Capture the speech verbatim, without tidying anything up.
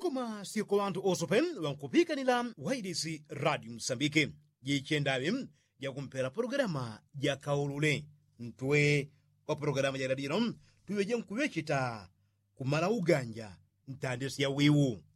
koma siko anthu osopen wankupikanira wairesi radio Msambike jichendawe jakumphera programa ja kaulule ntwe wa programa ja radio tuwe jenkuwechita kumala uganja ntandesi ya wiwu